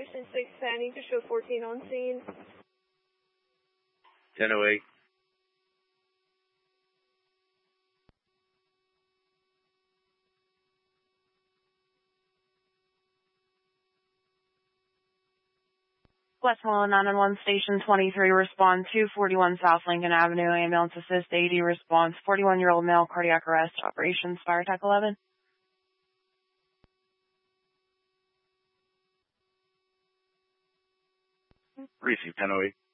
Station 6 Fanning to show 14 on scene. 1008. Westmoreland 911 Station 23, respond 241 South Lincoln Avenue, ambulance assist 80, response 41-year-old male, cardiac arrest, operations, fire tech 11. Receive 1008.